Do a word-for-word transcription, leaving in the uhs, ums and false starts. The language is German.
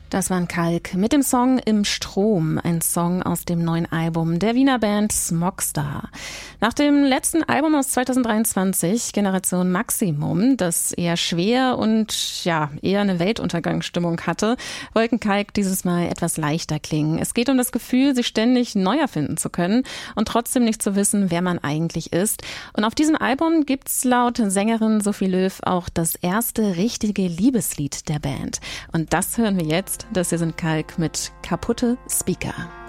Das war ein Kalk mit dem Song Im Strom, ein Song aus dem neuen Album der Wiener Band Smogstar. Nach dem letzten Album aus zweitausenddreiundzwanzig, Generation Maximum, das eher schwer und ja eher eine Weltuntergangsstimmung hatte, wollten Kalk dieses Mal etwas leichter klingen. Es geht um das Gefühl, sich ständig neu erfinden zu können und trotzdem nicht zu wissen, wer man eigentlich ist. Und auf diesem Album gibt's laut Sängerin Sophie Löw auch das erste richtige Liebeslied der Band. Und das hören wir jetzt. Das hier sind Kalk mit Kaputte Speaker.